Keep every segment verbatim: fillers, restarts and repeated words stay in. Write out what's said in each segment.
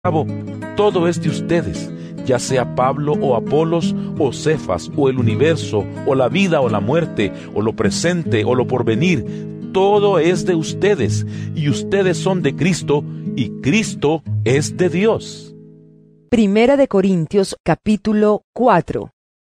cabo, todo es de ustedes, ya sea Pablo o Apolos o Cefas o el universo o la vida o la muerte o lo presente o lo porvenir, todo es de ustedes y ustedes son de Cristo y Cristo es de Dios. Primera de Corintios capítulo cuatro.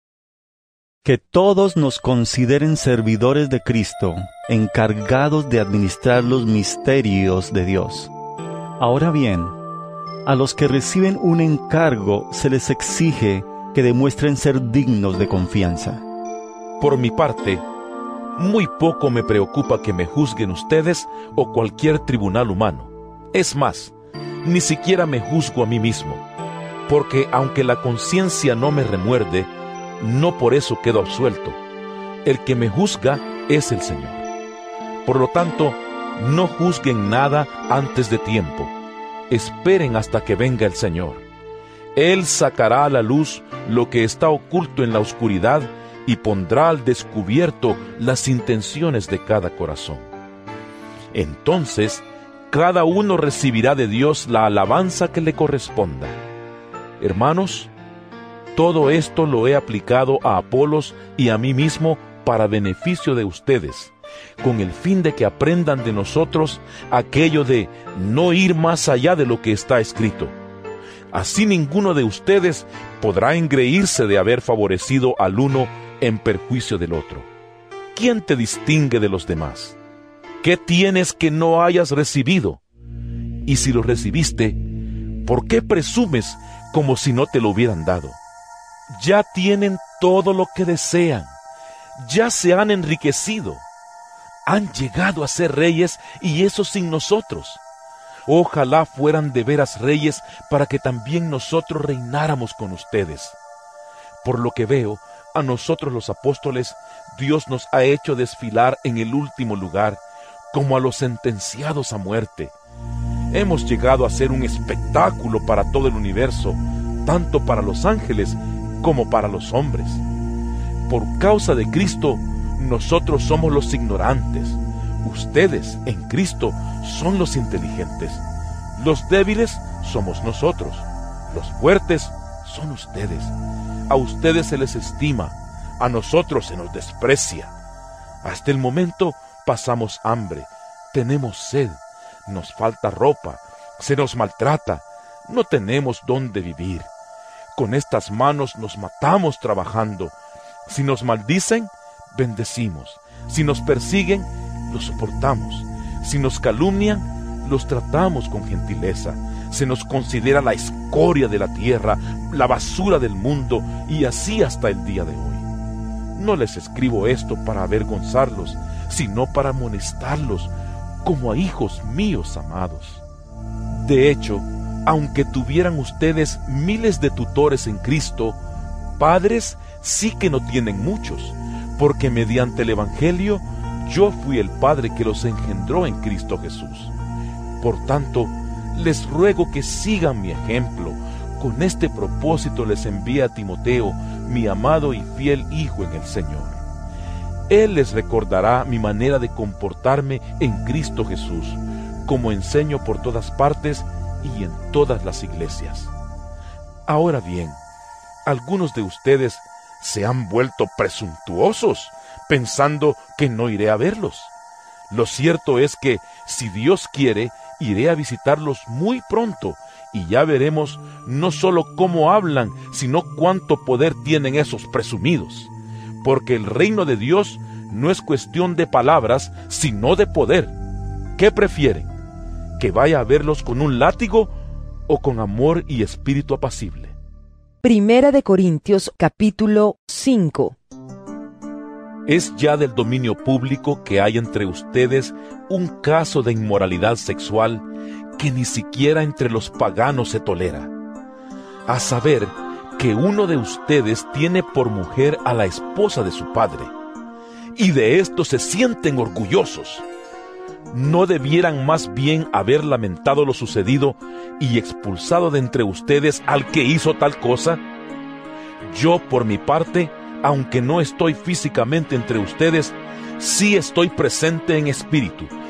Que todos nos consideren servidores de Cristo, encargados de administrar los misterios de Dios. Ahora bien, a los que reciben un encargo se les exige que demuestren ser dignos de confianza. Por mi parte, muy poco me preocupa que me juzguen ustedes o cualquier tribunal humano. Es más, ni siquiera me juzgo a mí mismo, porque aunque la conciencia no me remuerde, no por eso quedo absuelto. El que me juzga es el Señor. Por lo tanto, no juzguen nada antes de tiempo. Esperen hasta que venga el Señor. Él sacará a la luz lo que está oculto en la oscuridad y pondrá al descubierto las intenciones de cada corazón. Entonces, cada uno recibirá de Dios la alabanza que le corresponda. Hermanos, todo esto lo he aplicado a Apolos y a mí mismo para beneficio de ustedes, con el fin de que aprendan de nosotros aquello de no ir más allá de lo que está escrito. Así ninguno de ustedes podrá engreírse de haber favorecido al uno en perjuicio del otro. ¿Quién te distingue de los demás? ¿Qué tienes que no hayas recibido? Y si lo recibiste, ¿por qué presumes como si no te lo hubieran dado? Ya tienen todo lo que desean, ya se han enriquecido. Han llegado a ser reyes, y eso sin nosotros. Ojalá fueran de veras reyes para que también nosotros reináramos con ustedes. Por lo que veo, a nosotros los apóstoles, Dios nos ha hecho desfilar en el último lugar, como a los sentenciados a muerte. Hemos llegado a ser un espectáculo para todo el universo, tanto para los ángeles como para los hombres. Por causa de Cristo, nosotros somos los ignorantes. Ustedes, en Cristo, son los inteligentes. Los débiles somos nosotros. Los fuertes son ustedes. A ustedes se les estima, a nosotros se nos desprecia. Hasta el momento pasamos hambre, tenemos sed, nos falta ropa, se nos maltrata, no tenemos dónde vivir. Con estas manos nos matamos trabajando. Si nos maldicen, bendecimos. Si nos persiguen, los soportamos. Si nos calumnian, los tratamos con gentileza. Se nos considera la escoria de la tierra, la basura del mundo, y así hasta el día de hoy. No les escribo esto para avergonzarlos, sino para amonestarlos, como a hijos míos amados. De hecho, aunque tuvieran ustedes miles de tutores en Cristo, padres sí que no tienen muchos, porque mediante el Evangelio yo fui el Padre que los engendró en Cristo Jesús. Por tanto, les ruego que sigan mi ejemplo. Con este propósito les envié a Timoteo, mi amado y fiel hijo en el Señor. Él les recordará mi manera de comportarme en Cristo Jesús, como enseño por todas partes y en todas las iglesias. Ahora bien, algunos de ustedes se han vuelto presuntuosos, pensando que no iré a verlos. Lo cierto es que, si Dios quiere, iré a visitarlos muy pronto, y ya veremos no solo cómo hablan, sino cuánto poder tienen esos presumidos. Porque el reino de Dios no es cuestión de palabras, sino de poder. ¿Qué prefieren? ¿Que vaya a verlos con un látigo o con amor y espíritu apacible? Primera de Corintios capítulo cinco. Es ya del dominio público que hay entre ustedes un caso de inmoralidad sexual que ni siquiera entre los paganos se tolera. A saber, que uno de ustedes tiene por mujer a la esposa de su padre, y de esto se sienten orgullosos. ¿No debieran más bien haber lamentado lo sucedido y expulsado de entre ustedes al que hizo tal cosa? Yo, por mi parte, aunque no estoy físicamente entre ustedes, sí estoy presente en espíritu,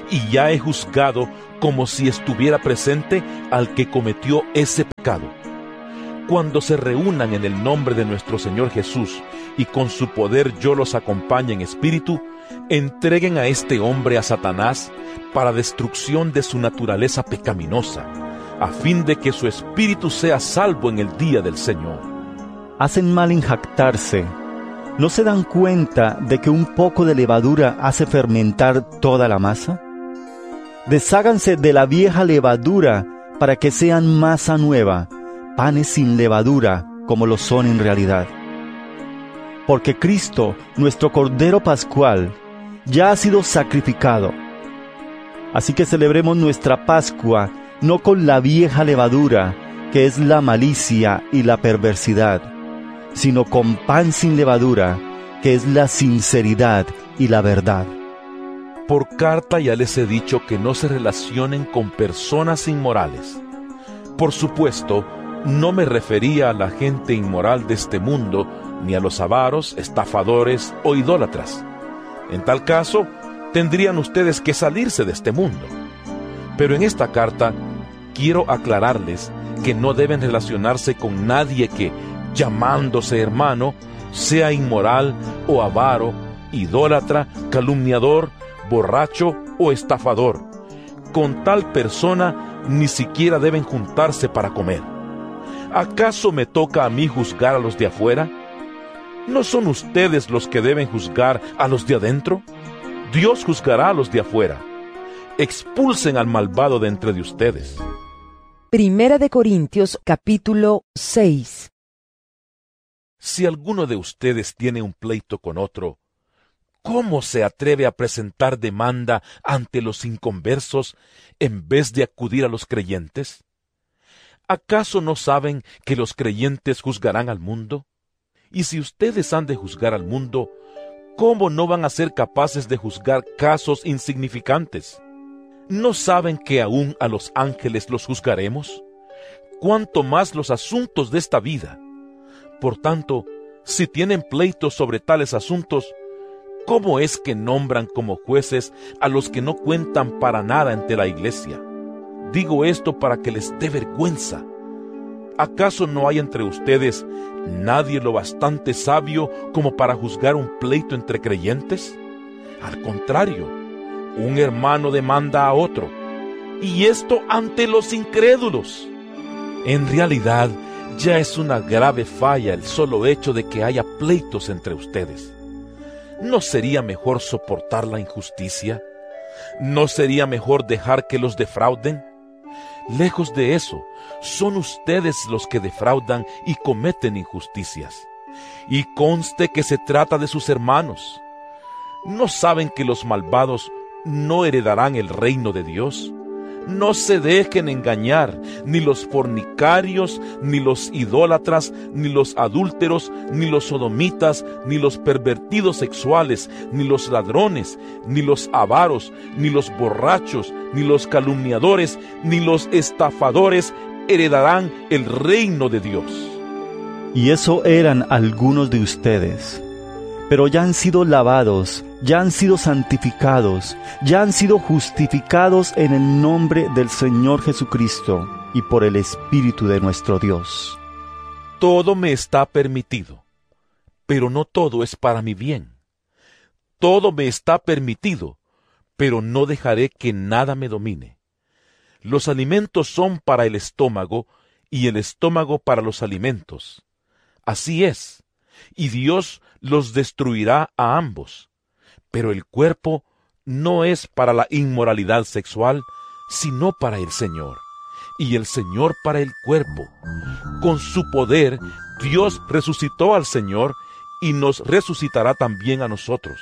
y ya he juzgado como si estuviera presente al que cometió ese pecado. Cuando se reúnan en el nombre de nuestro Señor Jesús y con su poder yo los acompañe en espíritu, entreguen a este hombre a Satanás para destrucción de su naturaleza pecaminosa, a fin de que su espíritu sea salvo en el día del Señor. Hacen mal en jactarse. ¿No se dan cuenta de que un poco de levadura hace fermentar toda la masa? Desháganse de la vieja levadura para que sean masa nueva, panes sin levadura como lo son en realidad. Porque Cristo, nuestro Cordero Pascual, ya ha sido sacrificado. Así que celebremos nuestra Pascua no con la vieja levadura, que es la malicia y la perversidad, sino con pan sin levadura, que es la sinceridad y la verdad. Por carta ya les he dicho que no se relacionen con personas inmorales. Por supuesto, no me refería a la gente inmoral de este mundo, ni a los avaros, estafadores o idólatras. En tal caso, tendrían ustedes que salirse de este mundo. Pero en esta carta, quiero aclararles que no deben relacionarse con nadie que, llamándose hermano, sea inmoral o avaro, idólatra, calumniador, borracho o estafador. Con tal persona ni siquiera deben juntarse para comer. ¿Acaso me toca a mí juzgar a los de afuera? ¿No son ustedes los que deben juzgar a los de adentro? Dios juzgará a los de afuera. Expulsen al malvado de entre de ustedes. Primera de Corintios capítulo seis. Si alguno de ustedes tiene un pleito con otro, ¿cómo se atreve a presentar demanda ante los inconversos en vez de acudir a los creyentes? ¿Acaso no saben que los creyentes juzgarán al mundo? Y si ustedes han de juzgar al mundo, ¿cómo no van a ser capaces de juzgar casos insignificantes? ¿No saben que aún a los ángeles los juzgaremos? ¿Cuánto más los asuntos de esta vida? Por tanto, si tienen pleitos sobre tales asuntos, ¿cómo es que nombran como jueces a los que no cuentan para nada ante la iglesia? Digo esto para que les dé vergüenza. ¿Acaso no hay entre ustedes nadie lo bastante sabio como para juzgar un pleito entre creyentes? Al contrario, un hermano demanda a otro, y esto ante los incrédulos. En realidad, ya es una grave falla el solo hecho de que haya pleitos entre ustedes. ¿No sería mejor soportar la injusticia? ¿No sería mejor dejar que los defrauden? Lejos de eso, son ustedes los que defraudan y cometen injusticias. Y conste que se trata de sus hermanos. ¿No saben que los malvados no heredarán el reino de Dios? No se dejen engañar, ni los fornicarios, ni los idólatras, ni los adúlteros, ni los sodomitas, ni los pervertidos sexuales, ni los ladrones, ni los avaros, ni los borrachos, ni los calumniadores, ni los estafadores heredarán el reino de Dios. Y eso eran algunos de ustedes. Pero ya han sido lavados, ya han sido santificados, ya han sido justificados en el nombre del Señor Jesucristo y por el Espíritu de nuestro Dios. Todo me está permitido, pero no todo es para mi bien. Todo me está permitido, pero no dejaré que nada me domine. Los alimentos son para el estómago y el estómago para los alimentos. Así es, y Dios los destruirá a ambos. Pero el cuerpo no es para la inmoralidad sexual, sino para el Señor, y el Señor para el cuerpo. Con su poder, Dios resucitó al Señor y nos resucitará también a nosotros.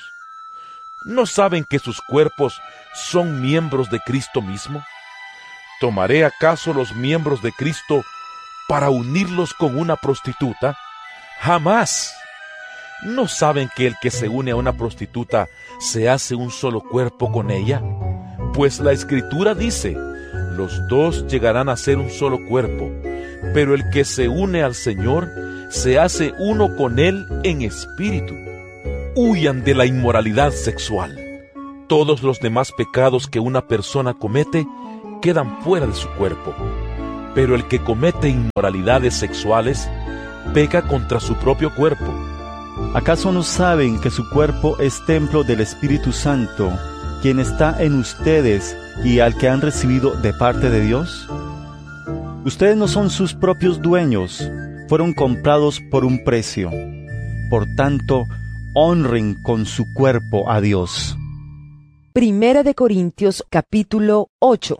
¿No saben que sus cuerpos son miembros de Cristo mismo? ¿Tomaré acaso los miembros de Cristo para unirlos con una prostituta? ¡Jamás! ¿No saben que el que se une a una prostituta se hace un solo cuerpo con ella? Pues la Escritura dice, los dos llegarán a ser un solo cuerpo, pero el que se une al Señor se hace uno con Él en espíritu. Huyan de la inmoralidad sexual. Todos los demás pecados que una persona comete quedan fuera de su cuerpo, pero el que comete inmoralidades sexuales peca contra su propio cuerpo. ¿Acaso no saben que su cuerpo es templo del Espíritu Santo, quien está en ustedes y al que han recibido de parte de Dios? Ustedes no son sus propios dueños, fueron comprados por un precio. Por tanto, honren con su cuerpo a Dios. Primera de Corintios capítulo ocho.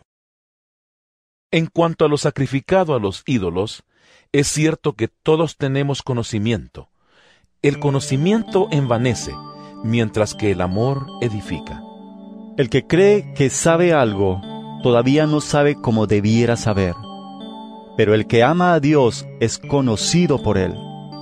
En cuanto a lo sacrificado a los ídolos, es cierto que todos tenemos conocimiento. El conocimiento envanece, mientras que el amor edifica. El que cree que sabe algo, todavía no sabe como debiera saber. Pero el que ama a Dios es conocido por Él.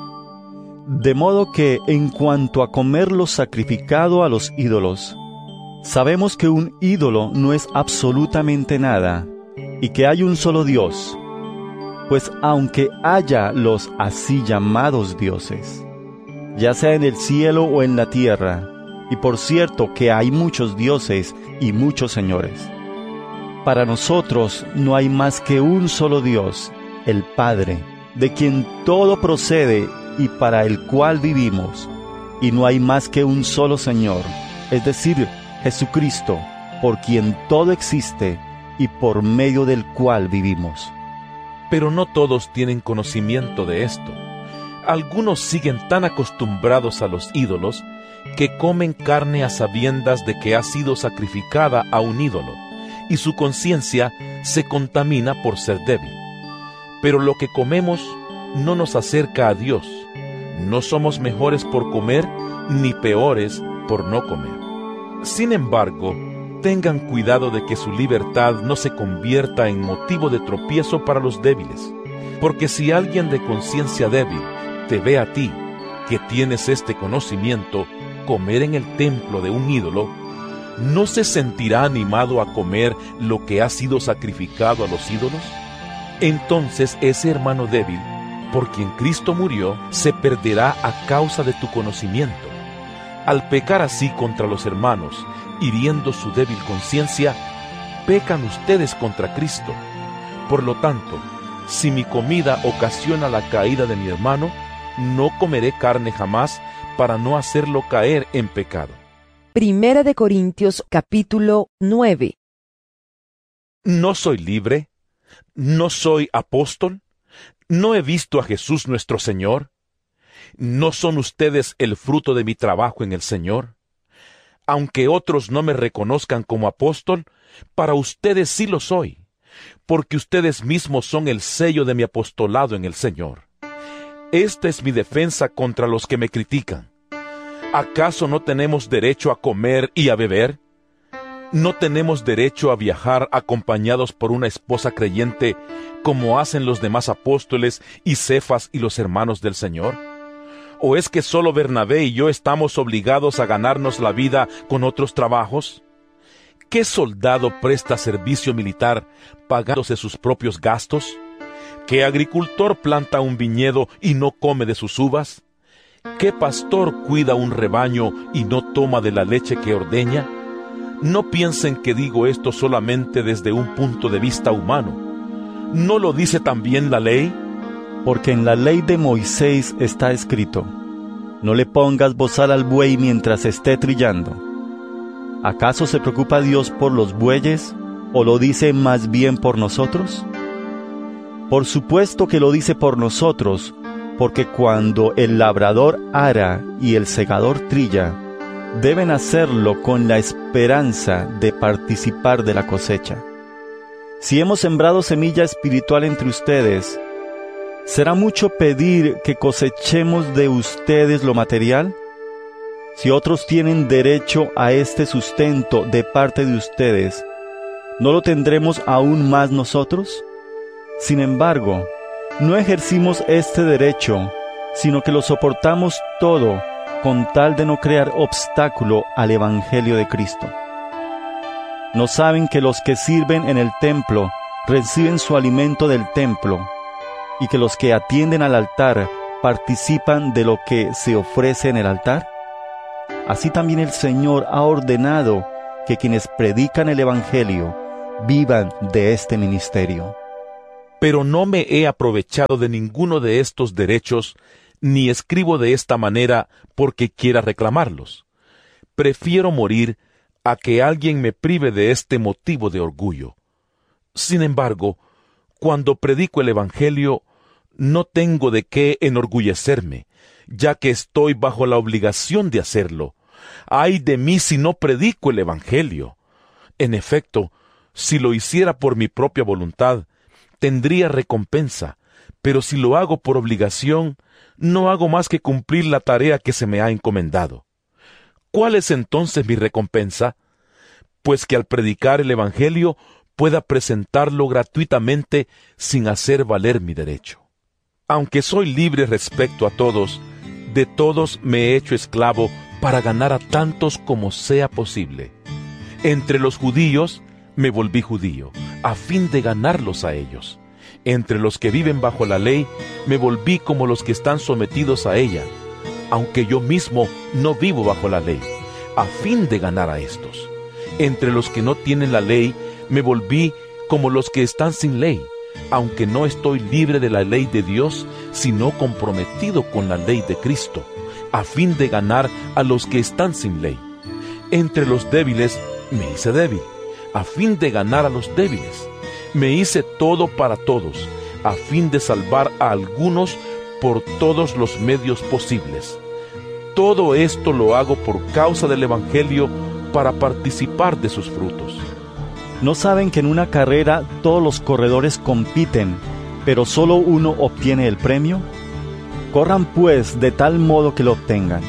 De modo que, en cuanto a comer lo sacrificado a los ídolos, sabemos que un ídolo no es absolutamente nada, y que hay un solo Dios. Pues aunque haya los así llamados dioses, ya sea en el cielo o en la tierra, y por cierto que hay muchos dioses y muchos señores, para nosotros no hay más que un solo Dios, el Padre, de quien todo procede y para el cual vivimos, y no hay más que un solo Señor, es decir, Jesucristo, por quien todo existe y por medio del cual vivimos. Pero no todos tienen conocimiento de esto. Algunos siguen tan acostumbrados a los ídolos que comen carne a sabiendas de que ha sido sacrificada a un ídolo, y su conciencia se contamina por ser débil. Pero lo que comemos no nos acerca a Dios. No somos mejores por comer, ni peores por no comer. Sin embargo, tengan cuidado de que su libertad no se convierta en motivo de tropiezo para los débiles, porque si alguien de conciencia débil te ve a ti, que tienes este conocimiento, comer en el templo de un ídolo, ¿no se sentirá animado a comer lo que ha sido sacrificado a los ídolos? Entonces ese hermano débil, por quien Cristo murió, se perderá a causa de tu conocimiento. Al pecar así contra los hermanos, hiriendo su débil conciencia, pecan ustedes contra Cristo. Por lo tanto, si mi comida ocasiona la caída de mi hermano, no comeré carne jamás para no hacerlo caer en pecado. Primera de Corintios capítulo nueve. ¿No soy libre? ¿No soy apóstol? ¿No he visto a Jesús nuestro Señor? ¿No son ustedes el fruto de mi trabajo en el Señor? Aunque otros no me reconozcan como apóstol, para ustedes sí lo soy, porque ustedes mismos son el sello de mi apostolado en el Señor. Esta es mi defensa contra los que me critican. ¿Acaso no tenemos derecho a comer y a beber? ¿No tenemos derecho a viajar acompañados por una esposa creyente, como hacen los demás apóstoles y Cefas y los hermanos del Señor? ¿O es que solo Bernabé y yo estamos obligados a ganarnos la vida con otros trabajos? ¿Qué soldado presta servicio militar pagándose sus propios gastos? ¿Qué agricultor planta un viñedo y no come de sus uvas? ¿Qué pastor cuida un rebaño y no toma de la leche que ordeña? No piensen que digo esto solamente desde un punto de vista humano. ¿No lo dice también la ley? Porque en la ley de Moisés está escrito: no le pongas bozal al buey mientras esté trillando. ¿Acaso se preocupa Dios por los bueyes, o lo dice más bien por nosotros? Por supuesto que lo dice por nosotros, porque cuando el labrador ara y el segador trilla, deben hacerlo con la esperanza de participar de la cosecha. Si hemos sembrado semilla espiritual entre ustedes, ¿será mucho pedir que cosechemos de ustedes lo material? Si otros tienen derecho a este sustento de parte de ustedes, ¿no lo tendremos aún más nosotros? Sin embargo, no ejercimos este derecho, sino que lo soportamos todo con tal de no crear obstáculo al Evangelio de Cristo. ¿No saben que los que sirven en el templo reciben su alimento del templo, y que los que atienden al altar participan de lo que se ofrece en el altar? Así también el Señor ha ordenado que quienes predican el Evangelio vivan de este ministerio. Pero no me he aprovechado de ninguno de estos derechos, ni escribo de esta manera porque quiera reclamarlos. Prefiero morir a que alguien me prive de este motivo de orgullo. Sin embargo, cuando predico el Evangelio, no tengo de qué enorgullecerme, ya que estoy bajo la obligación de hacerlo. ¡Ay de mí si no predico el Evangelio! En efecto, si lo hiciera por mi propia voluntad, tendría recompensa, pero si lo hago por obligación, no hago más que cumplir la tarea que se me ha encomendado. ¿Cuál es entonces mi recompensa? Pues que al predicar el Evangelio pueda presentarlo gratuitamente sin hacer valer mi derecho. Aunque soy libre respecto a todos, de todos me he hecho esclavo para ganar a tantos como sea posible. Entre los judíos me volví judío, a fin de ganarlos a ellos. Entre los que viven bajo la ley, me volví como los que están sometidos a ella, aunque yo mismo no vivo bajo la ley, a fin de ganar a estos. Entre los que no tienen la ley, me volví como los que están sin ley, aunque no estoy libre de la ley de Dios, sino comprometido con la ley de Cristo, a fin de ganar a los que están sin ley. Entre los débiles me hice débil, a fin de ganar a los débiles. Me hice todo para todos, a fin de salvar a algunos por todos los medios posibles. Todo esto lo hago por causa del Evangelio, para participar de sus frutos. ¿No saben que en una carrera todos los corredores compiten, pero solo uno obtiene el premio? Corran pues de tal modo que lo obtengan.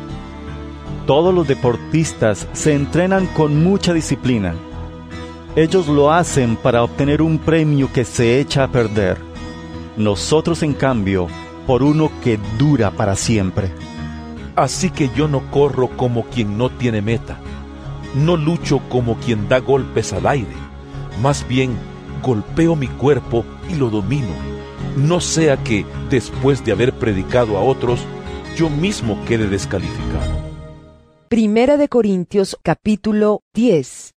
Todos los deportistas se entrenan con mucha disciplina. Ellos lo hacen para obtener un premio que se echa a perder. Nosotros, en cambio, por uno que dura para siempre. Así que yo no corro como quien no tiene meta. No lucho como quien da golpes al aire. Más bien, golpeo mi cuerpo y lo domino. No sea que, después de haber predicado a otros, yo mismo quede descalificado. Primera de Corintios, capítulo diez.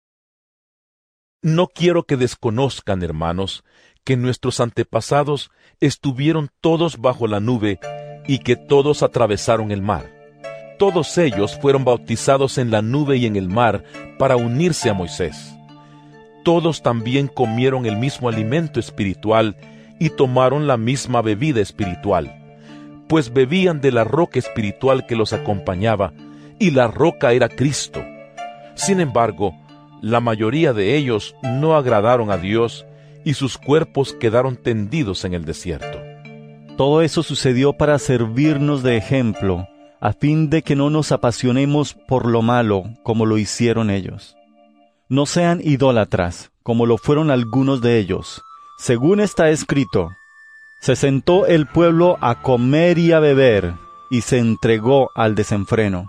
No quiero que desconozcan, hermanos, que nuestros antepasados estuvieron todos bajo la nube y que todos atravesaron el mar. Todos ellos fueron bautizados en la nube y en el mar para unirse a Moisés. Todos también comieron el mismo alimento espiritual y tomaron la misma bebida espiritual, pues bebían de la roca espiritual que los acompañaba, y la roca era Cristo. Sin embargo, la mayoría de ellos no agradaron a Dios, y sus cuerpos quedaron tendidos en el desierto. Todo eso sucedió para servirnos de ejemplo, a fin de que no nos apasionemos por lo malo como lo hicieron ellos. No sean idólatras, como lo fueron algunos de ellos. Según está escrito, se sentó el pueblo a comer y a beber, y se entregó al desenfreno.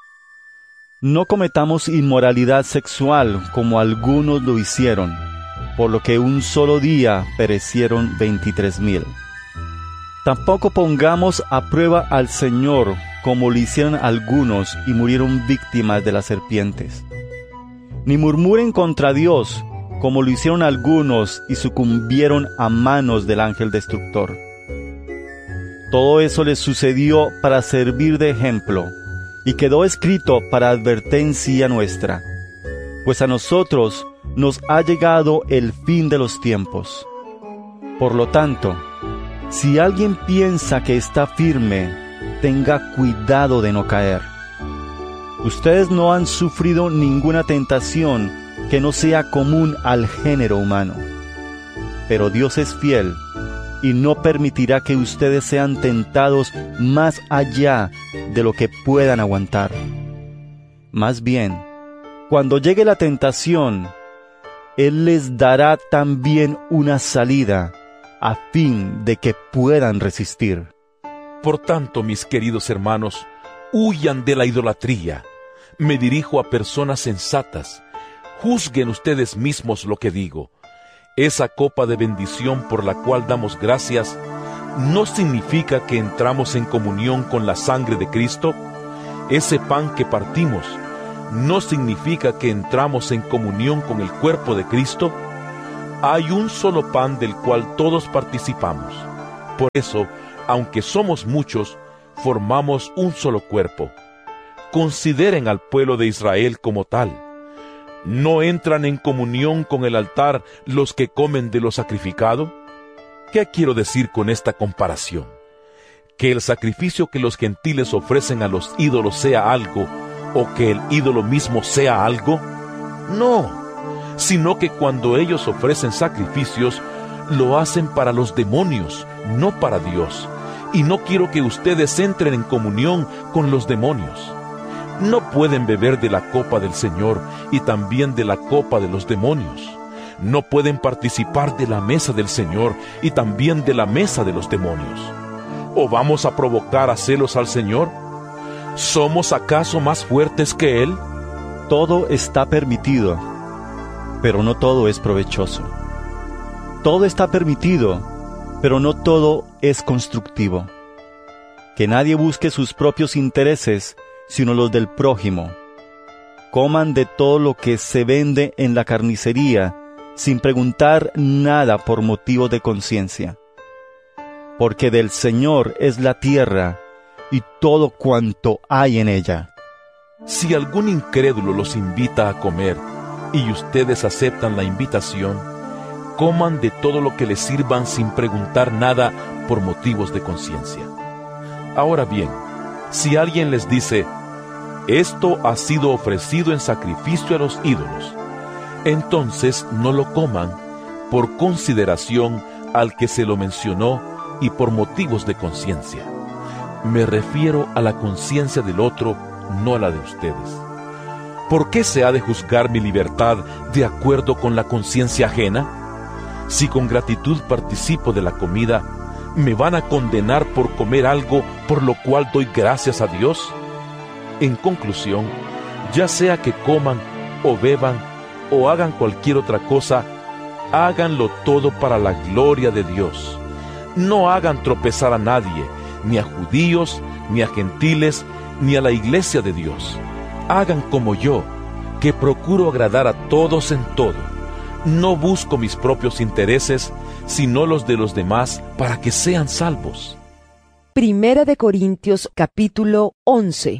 No cometamos inmoralidad sexual como algunos lo hicieron, por lo que un solo día perecieron veintitrés mil. Tampoco pongamos a prueba al Señor como lo hicieron algunos y murieron víctimas de las serpientes. Ni murmuren contra Dios como lo hicieron algunos y sucumbieron a manos del ángel destructor. Todo eso les sucedió para servir de ejemplo, y quedó escrito para advertencia nuestra, pues a nosotros nos ha llegado el fin de los tiempos. Por lo tanto, si alguien piensa que está firme, tenga cuidado de no caer. Ustedes no han sufrido ninguna tentación que no sea común al género humano. Pero Dios es fiel y no permitirá que ustedes sean tentados más allá de lo que puedan aguantar. Más bien, cuando llegue la tentación, Él les dará también una salida a fin de que puedan resistir. Por tanto, mis queridos hermanos, huyan de la idolatría. Me dirijo a personas sensatas. Juzguen ustedes mismos lo que digo. Esa copa de bendición por la cual damos gracias, ¿no significa que entramos en comunión con la sangre de Cristo? Ese pan que partimos, no significa que entramos en comunión con el cuerpo de Cristo? Hay un solo pan del cual todos participamos. Por eso, aunque somos muchos, formamos un solo cuerpo. Consideren al pueblo de Israel como tal. ¿No entran en comunión con el altar los que comen de lo sacrificado? ¿Qué quiero decir con esta comparación? ¿Que el sacrificio que los gentiles ofrecen a los ídolos sea algo, o que el ídolo mismo sea algo? No, sino que cuando ellos ofrecen sacrificios, lo hacen para los demonios, no para Dios. Y no quiero que ustedes entren en comunión con los demonios. No pueden beber de la copa del Señor y también de la copa de los demonios. No pueden participar de la mesa del Señor y también de la mesa de los demonios. ¿O vamos a provocar a celos al Señor? ¿Somos acaso más fuertes que Él? Todo está permitido, pero no todo es provechoso. Todo está permitido, pero no todo es constructivo. Que nadie busque sus propios intereses, sino los del prójimo. Coman de todo lo que se vende en la carnicería, sin preguntar nada por motivo de conciencia. Porque del Señor es la tierra y todo cuanto hay en ella. Si algún incrédulo los invita a comer y ustedes aceptan la invitación, coman de todo lo que les sirvan sin preguntar nada por motivos de conciencia. Ahora bien, si alguien les dice, esto ha sido ofrecido en sacrificio a los ídolos, entonces no lo coman por consideración al que se lo mencionó y por motivos de conciencia. Me refiero a la conciencia del otro, no a la de ustedes. ¿Por qué se ha de juzgar mi libertad de acuerdo con la conciencia ajena? Si con gratitud participo de la comida, ¿me van a condenar por comer algo por lo cual doy gracias a Dios? En conclusión, ya sea que coman o beban o hagan cualquier otra cosa, háganlo todo para la gloria de Dios. No hagan tropezar a nadie, ni a judíos, ni a gentiles, ni a la iglesia de Dios. Hagan como yo, que procuro agradar a todos en todo. No busco mis propios intereses, sino los de los demás, para que sean salvos. Primera de Corintios, capítulo once.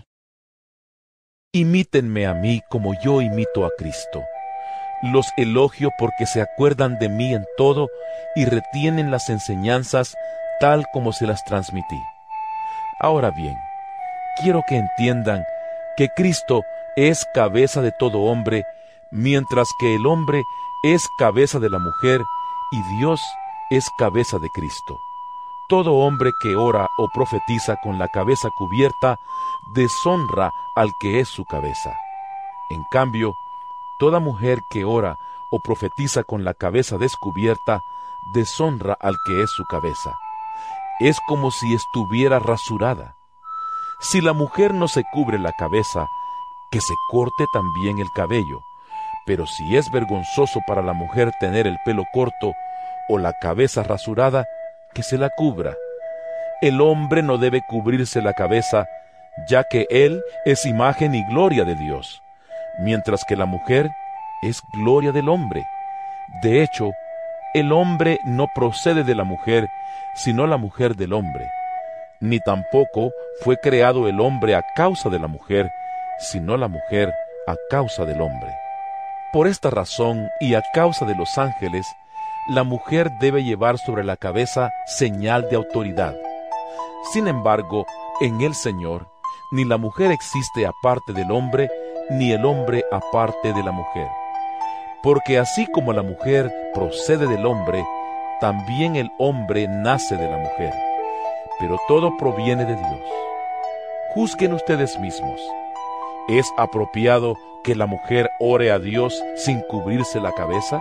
Imítenme a mí como yo imito a Cristo. Los elogio porque se acuerdan de mí en todo y retienen las enseñanzas tal como se las transmití. Ahora bien, quiero que entiendan que Cristo es cabeza de todo hombre, mientras que el hombre es cabeza de la mujer y Dios es cabeza de Cristo. Todo hombre que ora o profetiza con la cabeza cubierta deshonra al que es su cabeza. En cambio, toda mujer que ora o profetiza con la cabeza descubierta deshonra al que es su cabeza. Es como si estuviera rasurada. Si la mujer no se cubre la cabeza, que se corte también el cabello. Pero si es vergonzoso para la mujer tener el pelo corto o la cabeza rasurada, que se la cubra. El hombre no debe cubrirse la cabeza, ya que él es imagen y gloria de Dios, mientras que la mujer es gloria del hombre. De hecho, el hombre no procede de la mujer, sino la mujer del hombre. Ni tampoco fue creado el hombre a causa de la mujer, sino la mujer a causa del hombre. Por esta razón y a causa de los ángeles, la mujer debe llevar sobre la cabeza señal de autoridad. Sin embargo, en el Señor, ni la mujer existe aparte del hombre, ni el hombre aparte de la mujer. Porque así como la mujer procede del hombre, también el hombre nace de la mujer. Pero todo proviene de Dios. Juzguen ustedes mismos. ¿Es apropiado que la mujer ore a Dios sin cubrirse la cabeza?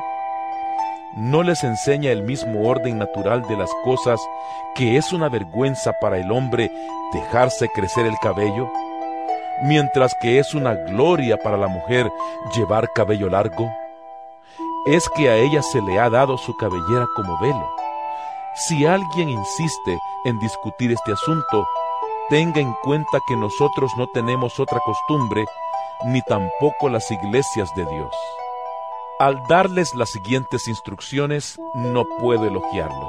¿No les enseña el mismo orden natural de las cosas que es una vergüenza para el hombre dejarse crecer el cabello, mientras que es una gloria para la mujer llevar cabello largo? Es que a ella se le ha dado su cabellera como velo. Si alguien insiste en discutir este asunto, tenga en cuenta que nosotros no tenemos otra costumbre ni tampoco las iglesias de Dios. Al darles las siguientes instrucciones, no puedo elogiarlos,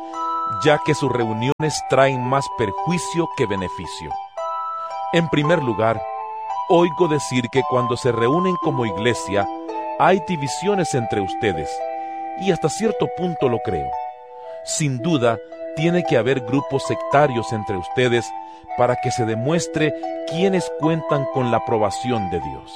ya que sus reuniones traen más perjuicio que beneficio. En primer lugar, oigo decir que cuando se reúnen como iglesia, hay divisiones entre ustedes, y hasta cierto punto lo creo. Sin duda, tiene que haber grupos sectarios entre ustedes para que se demuestre quiénes cuentan con la aprobación de Dios.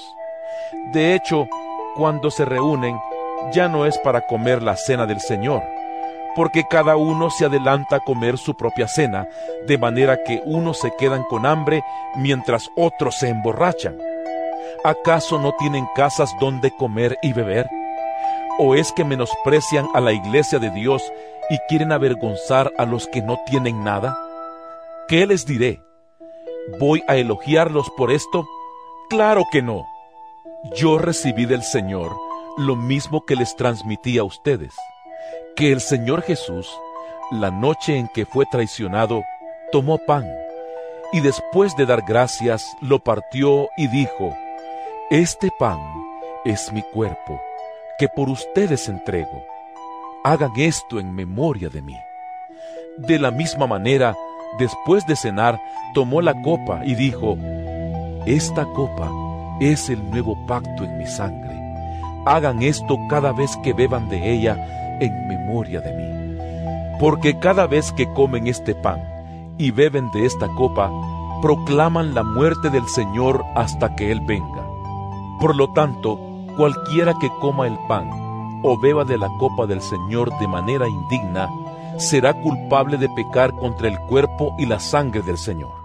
De hecho, cuando se reúnen, ya no es para comer la cena del Señor, porque cada uno se adelanta a comer su propia cena, de manera que unos se quedan con hambre mientras otros se emborrachan. ¿Acaso no tienen casas donde comer y beber? ¿O es que menosprecian a la iglesia de Dios y quieren avergonzar a los que no tienen nada? ¿Qué les diré? ¿Voy a elogiarlos por esto? ¡Claro que no! Yo recibí del Señor lo mismo que les transmití a ustedes, que el Señor Jesús, la noche en que fue traicionado, tomó pan, y después de dar gracias, lo partió y dijo: «Este pan es mi cuerpo, que por ustedes entrego. Hagan esto en memoria de mí». De la misma manera, después de cenar, tomó la copa y dijo: «Esta copa es el nuevo pacto en mi sangre. Hagan esto cada vez que beban de ella en memoria de mí. Porque cada vez que comen este pan y beben de esta copa, proclaman la muerte del Señor hasta que Él venga. Por lo tanto, cualquiera que coma el pan o beba de la copa del Señor de manera indigna, será culpable de pecar contra el cuerpo y la sangre del Señor.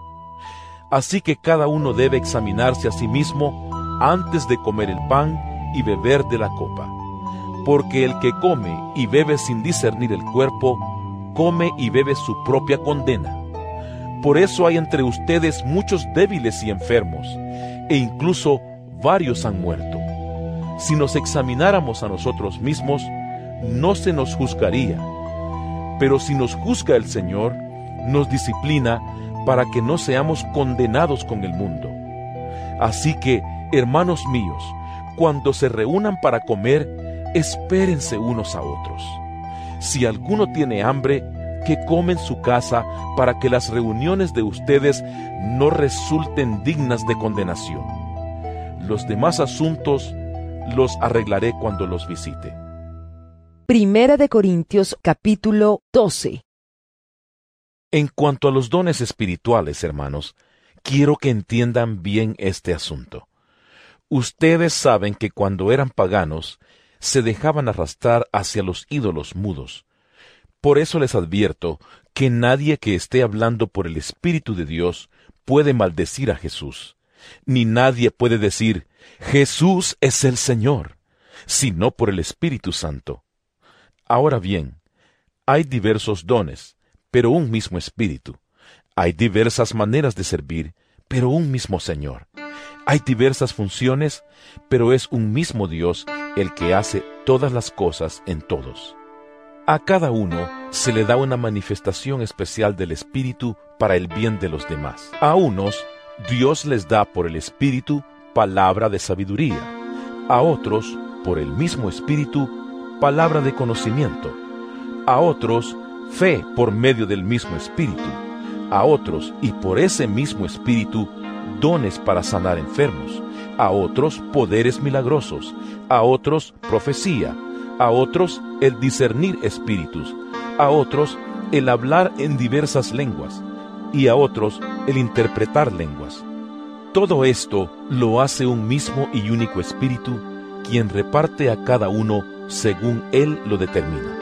Así que cada uno debe examinarse a sí mismo antes de comer el pan y beber de la copa. Porque el que come y bebe sin discernir el cuerpo, come y bebe su propia condena. Por eso hay entre ustedes muchos débiles y enfermos, e incluso varios han muerto. Si nos examináramos a nosotros mismos, no se nos juzgaría. Pero si nos juzga el Señor, nos disciplina para que no seamos condenados con el mundo. Así que, hermanos míos, cuando se reúnan para comer, espérense unos a otros. Si alguno tiene hambre, que come en su casa, para que las reuniones de ustedes no resulten dignas de condenación. Los demás asuntos los arreglaré cuando los visite. Primera de Corintios capítulo doce. En cuanto a los dones espirituales, hermanos, quiero que entiendan bien este asunto. Ustedes saben que cuando eran paganos, se dejaban arrastrar hacia los ídolos mudos. Por eso les advierto que nadie que esté hablando por el Espíritu de Dios puede maldecir a Jesús, ni nadie puede decir: «Jesús es el Señor», sino por el Espíritu Santo. Ahora bien, hay diversos dones, pero un mismo Espíritu. Hay diversas maneras de servir, pero un mismo Señor. Hay diversas funciones, pero es un mismo Dios el que hace todas las cosas en todos. A cada uno se le da una manifestación especial del Espíritu para el bien de los demás. A unos, Dios les da por el Espíritu palabra de sabiduría. A otros, por el mismo Espíritu, palabra de conocimiento. A otros, fe por medio del mismo Espíritu. A otros, y por ese mismo Espíritu, dones para sanar enfermos. A otros, poderes milagrosos. A otros, profecía. A otros, el discernir espíritus. A otros, el hablar en diversas lenguas. Y a otros, el interpretar lenguas. Todo esto lo hace un mismo y único Espíritu, quien reparte a cada uno según Él lo determina.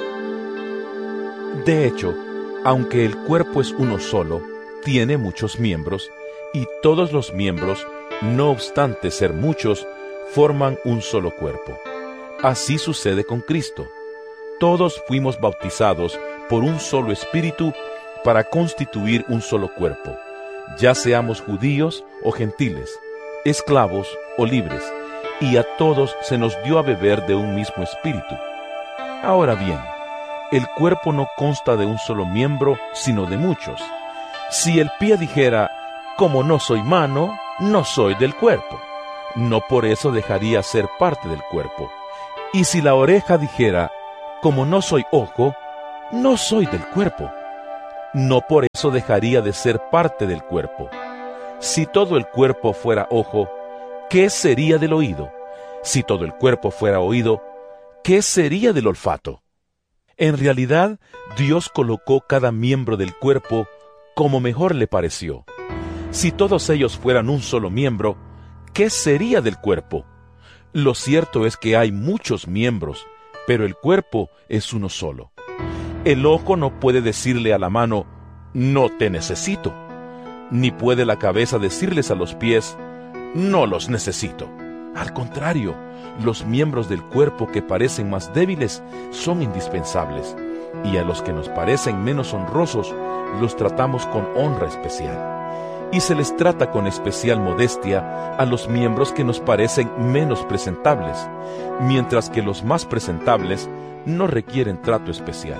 De hecho, aunque el cuerpo es uno solo, tiene muchos miembros, y todos los miembros, no obstante ser muchos, forman un solo cuerpo. Así sucede con Cristo. Todos fuimos bautizados por un solo Espíritu para constituir un solo cuerpo, ya seamos judíos o gentiles, esclavos o libres, y a todos se nos dio a beber de un mismo Espíritu. Ahora bien, el cuerpo no consta de un solo miembro, sino de muchos. Si el pie dijera: «Como no soy mano, no soy del cuerpo», no por eso dejaría ser parte del cuerpo. Y si la oreja dijera, como no soy ojo, no soy del cuerpo, no por eso dejaría de ser parte del cuerpo. Si todo el cuerpo fuera ojo, ¿qué sería del oído? Si todo el cuerpo fuera oído, ¿qué sería del olfato? En realidad, Dios colocó cada miembro del cuerpo como mejor le pareció. Si todos ellos fueran un solo miembro, ¿qué sería del cuerpo? Lo cierto es que hay muchos miembros, pero el cuerpo es uno solo. El ojo no puede decirle a la mano, no te necesito, ni puede la cabeza decirles a los pies, no los necesito. Al contrario, los miembros del cuerpo que parecen más débiles son indispensables, y a los que nos parecen menos honrosos los tratamos con honra especial. Y se les trata con especial modestia a los miembros que nos parecen menos presentables, mientras que los más presentables no requieren trato especial.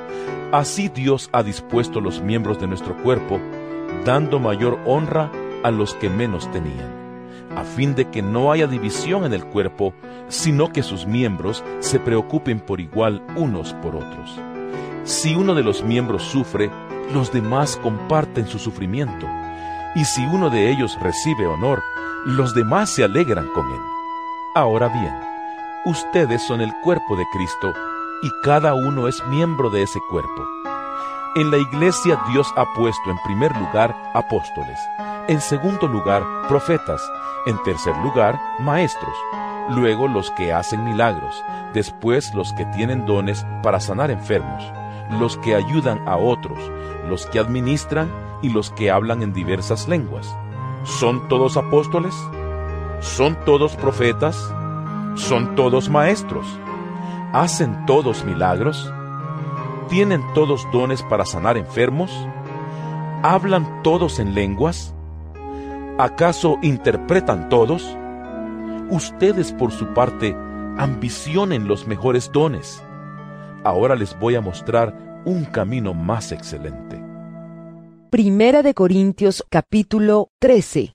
Así Dios ha dispuesto los miembros de nuestro cuerpo, dando mayor honra a los que menos tenían, a fin de que no haya división en el cuerpo, sino que sus miembros se preocupen por igual unos por otros. Si uno de los miembros sufre, los demás comparten su sufrimiento, y si uno de ellos recibe honor, los demás se alegran con él. Ahora bien, ustedes son el cuerpo de Cristo, y cada uno es miembro de ese cuerpo. En la iglesia Dios ha puesto en primer lugar apóstoles, en segundo lugar profetas, en tercer lugar maestros, luego los que hacen milagros, después los que tienen dones para sanar enfermos, los que ayudan a otros, los que administran y los que hablan en diversas lenguas. ¿Son todos apóstoles? ¿Son todos profetas? ¿Son todos maestros? ¿Hacen todos milagros? ¿Tienen todos dones para sanar enfermos? ¿Hablan todos en lenguas? ¿Acaso interpretan todos? Ustedes, por su parte, ambicionen los mejores dones. Ahora les voy a mostrar un camino más excelente. Primera de Corintios capítulo trece.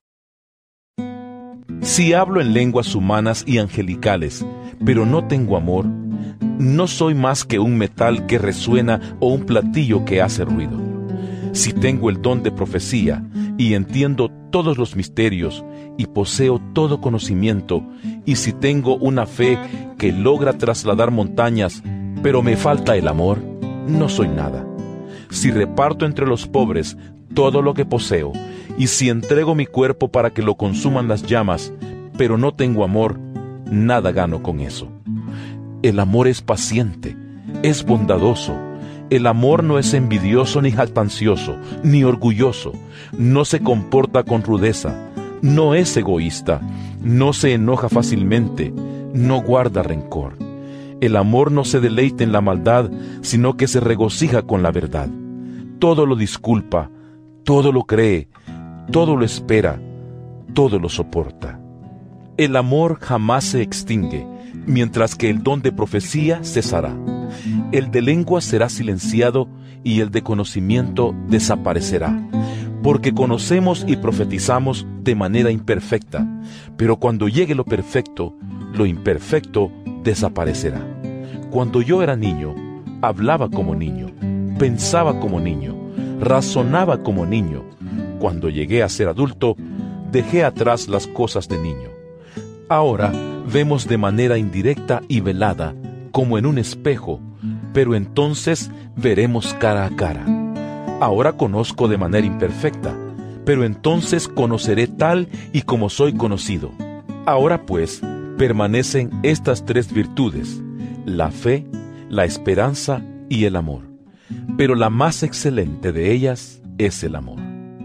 Si hablo en lenguas humanas y angelicales, pero no tengo amor, no soy más que un metal que resuena o un platillo que hace ruido. Si tengo el don de profecía y entiendo todos los misterios y poseo todo conocimiento, y si tengo una fe que logra trasladar montañas, pero me falta el amor, no soy nada. Si reparto entre los pobres todo lo que poseo, y si entrego mi cuerpo para que lo consuman las llamas, pero no tengo amor, nada gano con eso. El amor es paciente, es bondadoso. El amor no es envidioso ni jactancioso, ni orgulloso, no se comporta con rudeza, no es egoísta, no se enoja fácilmente, no guarda rencor. El amor no se deleita en la maldad, sino que se regocija con la verdad. Todo lo disculpa, todo lo cree, todo lo espera, todo lo soporta. El amor jamás se extingue, mientras que el don de profecía cesará. El de lengua será silenciado y el de conocimiento desaparecerá, porque conocemos y profetizamos de manera imperfecta, pero cuando llegue lo perfecto, lo imperfecto desaparecerá. Cuando yo era niño, hablaba como niño, pensaba como niño, razonaba como niño. Cuando llegué a ser adulto, dejé atrás las cosas de niño. Ahora vemos de manera indirecta y velada, como en un espejo, pero entonces veremos cara a cara. Ahora conozco de manera imperfecta, pero entonces conoceré tal y como soy conocido. Ahora pues, permanecen estas tres virtudes: la fe, la esperanza y el amor. Pero la más excelente de ellas es el amor.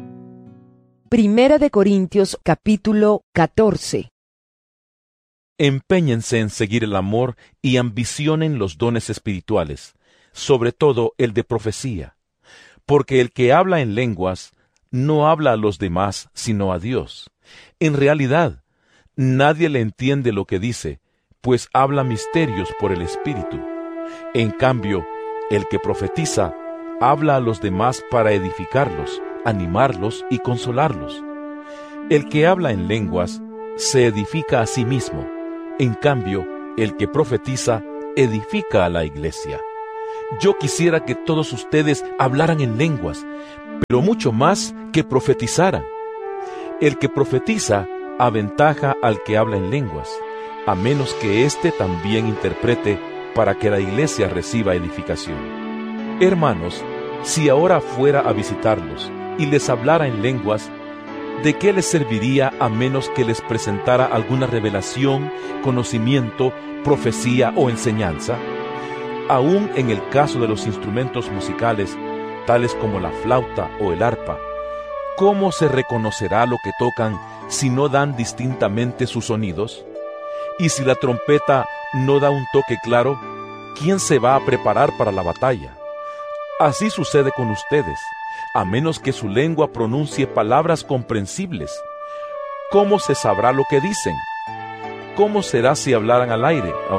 Primera de Corintios capítulo catorce. Empeñense en seguir el amor y ambicionen los dones espirituales, sobre todo el de profecía, porque el que habla en lenguas no habla a los demás sino a Dios. En realidad, nadie le entiende lo que dice, pues habla misterios por el Espíritu. En cambio, el que profetiza habla a los demás para edificarlos, animarlos y consolarlos. El que habla en lenguas se edifica a sí mismo. En cambio, el que profetiza edifica a la iglesia. Yo quisiera que todos ustedes hablaran en lenguas, pero mucho más que profetizaran. El que profetiza aventaja al que habla en lenguas, a menos que éste también interprete para que la iglesia reciba edificación. Hermanos, si ahora fuera a visitarlos y les hablara en lenguas, ¿de qué les serviría a menos que les presentara alguna revelación, conocimiento, profecía o enseñanza? Aún en el caso de los instrumentos musicales, tales como la flauta o el arpa, ¿cómo se reconocerá lo que tocan si no dan distintamente sus sonidos? Y si la trompeta no da un toque claro, ¿quién se va a preparar para la batalla? Así sucede con ustedes, a menos que su lengua pronuncie palabras comprensibles. ¿Cómo se sabrá lo que dicen? ¿Cómo será si hablaran al aire? Oh,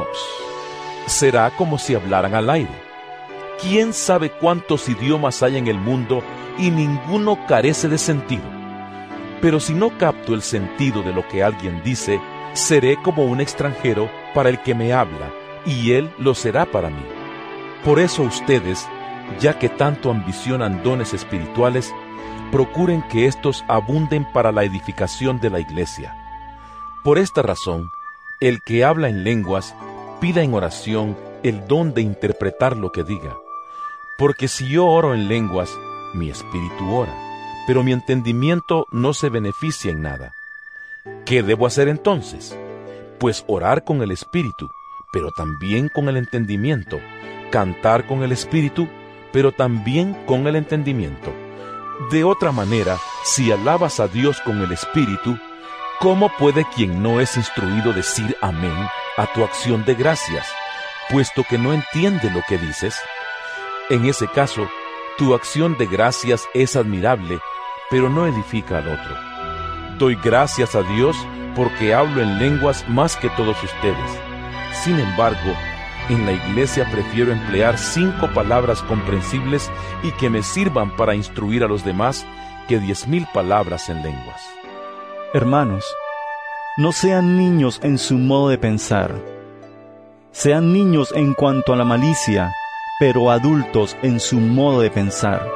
será como si hablaran al aire. ¿Quién sabe cuántos idiomas hay en el mundo y ninguno carece de sentido? Pero si no capto el sentido de lo que alguien dice, seré como un extranjero para el que me habla, y él lo será para mí. Por eso ustedes, ya que tanto ambicionan dones espirituales, procuren que éstos abunden para la edificación de la iglesia. Por esta razón, el que habla en lenguas, pida en oración el don de interpretar lo que diga. Porque si yo oro en lenguas, mi espíritu ora, pero mi entendimiento no se beneficia en nada. ¿Qué debo hacer entonces? Pues orar con el espíritu, pero también con el entendimiento, cantar con el espíritu, pero también con el entendimiento. De otra manera, si alabas a Dios con el espíritu, ¿cómo puede quien no es instruido decir amén a tu acción de gracias, puesto que no entiende lo que dices? En ese caso, tu acción de gracias es admirable, pero no edifica al otro. Doy gracias a Dios porque hablo en lenguas más que todos ustedes. Sin embargo, en la iglesia prefiero emplear cinco palabras comprensibles y que me sirvan para instruir a los demás que diez mil palabras en lenguas. Hermanos, no sean niños en su modo de pensar. Sean niños en cuanto a la malicia, pero adultos en su modo de pensar.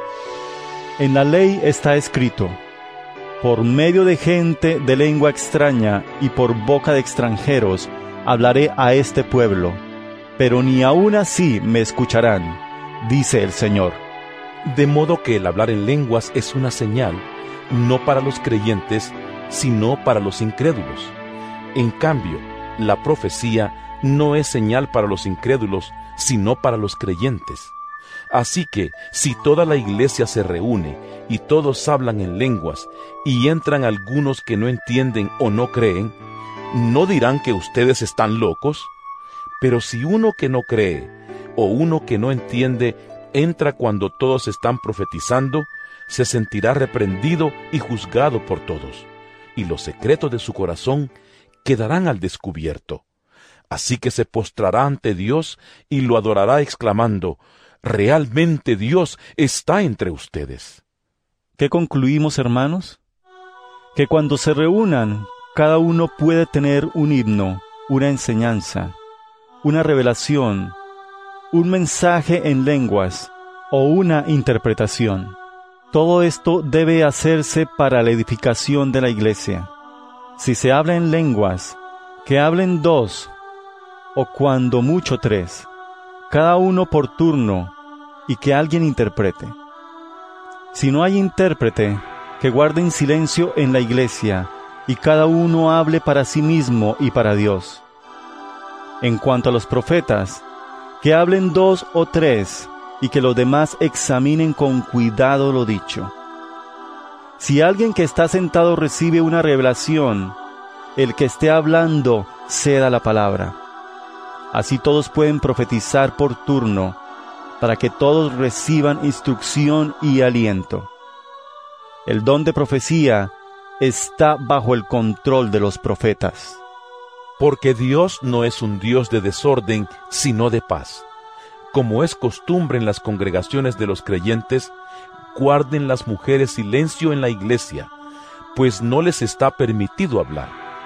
En la ley está escrito: por medio de gente de lengua extraña y por boca de extranjeros hablaré a este pueblo, pero ni aun así me escucharán, dice el Señor. De modo que el hablar en lenguas es una señal, no para los creyentes, sino para los incrédulos. En cambio, la profecía no es señal para los incrédulos, sino para los creyentes. Así que, si toda la iglesia se reúne y todos hablan en lenguas, y entran algunos que no entienden o no creen, ¿no dirán que ustedes están locos? Pero si uno que no cree o uno que no entiende entra cuando todos están profetizando, se sentirá reprendido y juzgado por todos, y los secretos de su corazón quedarán al descubierto. Así que se postrará ante Dios y lo adorará exclamando: realmente Dios está entre ustedes. ¿Qué concluimos, hermanos? Que cuando se reúnan, cada uno puede tener un himno, una enseñanza, una revelación, un mensaje en lenguas o una interpretación. Todo esto debe hacerse para la edificación de la iglesia. Si se habla en lenguas, que hablen dos, o cuando mucho tres, cada uno por turno, y que alguien interprete. Si no hay intérprete, que guarden silencio en la iglesia, y cada uno hable para sí mismo y para Dios. En cuanto a los profetas, que hablen dos o tres, y que los demás examinen con cuidado lo dicho. Si alguien que está sentado recibe una revelación, el que esté hablando ceda la palabra. Así todos pueden profetizar por turno, para que todos reciban instrucción y aliento. El don de profecía está bajo el control de los profetas. Porque Dios no es un Dios de desorden, sino de paz. Como es costumbre en las congregaciones de los creyentes, guarden las mujeres silencio en la iglesia, pues no les está permitido hablar,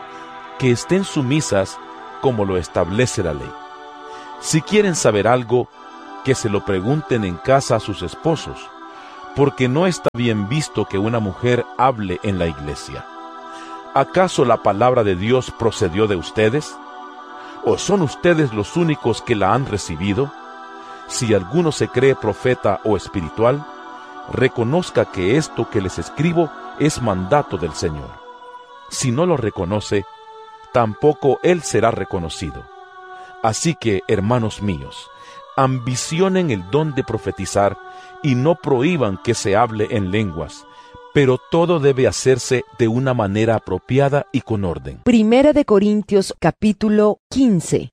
que estén sumisas como lo establece la ley. Si quieren saber algo, que se lo pregunten en casa a sus esposos, porque no está bien visto que una mujer hable en la iglesia. ¿Acaso la palabra de Dios procedió de ustedes? ¿O son ustedes los únicos que la han recibido? Si alguno se cree profeta o espiritual, reconozca que esto que les escribo es mandato del Señor. Si no lo reconoce, tampoco él será reconocido. Así que, hermanos míos, ambicionen el don de profetizar y no prohíban que se hable en lenguas, pero todo debe hacerse de una manera apropiada y con orden. Primera de Corintios capítulo quince.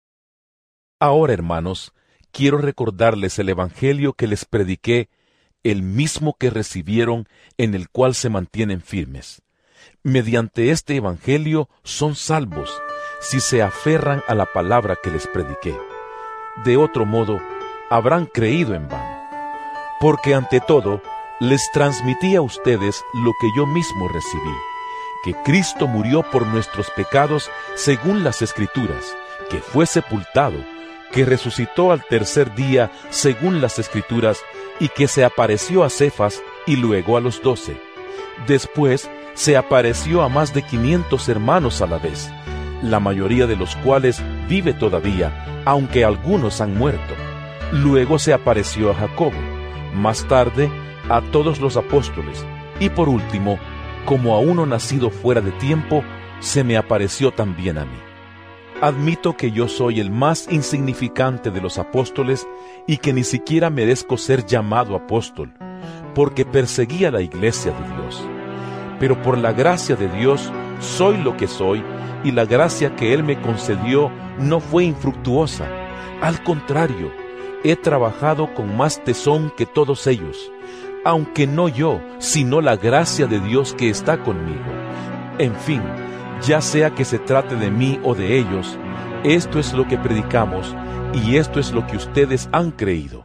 Ahora, hermanos, quiero recordarles el evangelio que les prediqué, el mismo que recibieron, en el cual se mantienen firmes. Mediante este evangelio son salvos, si se aferran a la palabra que les prediqué. De otro modo, habrán creído en vano. Porque ante todo, les transmití a ustedes lo que yo mismo recibí, que Cristo murió por nuestros pecados según las Escrituras, que fue sepultado, que resucitó al tercer día según las Escrituras, y que se apareció a Cefas y luego a los doce. Después se apareció a más de quinientos hermanos a la vez, la mayoría de los cuales vive todavía, aunque algunos han muerto. Luego se apareció a Jacobo, más tarde a todos los apóstoles, y por último, como a uno nacido fuera de tiempo, se me apareció también a mí. Admito que yo soy el más insignificante de los apóstoles y que ni siquiera merezco ser llamado apóstol, porque perseguía la iglesia de Dios. Pero por la gracia de Dios soy lo que soy, y la gracia que Él me concedió no fue infructuosa. Al contrario, he trabajado con más tesón que todos ellos, aunque no yo, sino la gracia de Dios que está conmigo. En fin, ya sea que se trate de mí o de ellos, esto es lo que predicamos, y esto es lo que ustedes han creído.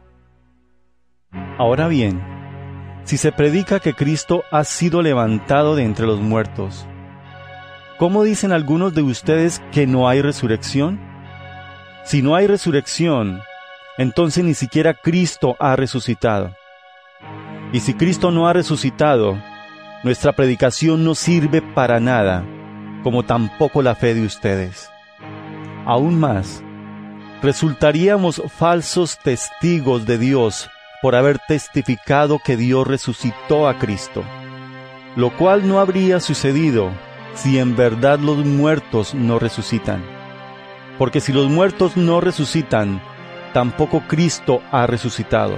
Ahora bien, si se predica que Cristo ha sido levantado de entre los muertos, ¿cómo dicen algunos de ustedes que no hay resurrección? Si no hay resurrección, entonces ni siquiera Cristo ha resucitado. Y si Cristo no ha resucitado, nuestra predicación no sirve para nada, como tampoco la fe de ustedes. Aún más, resultaríamos falsos testigos de Dios por haber testificado que Dios resucitó a Cristo, lo cual no habría sucedido si en verdad los muertos no resucitan. Porque si los muertos no resucitan, tampoco Cristo ha resucitado.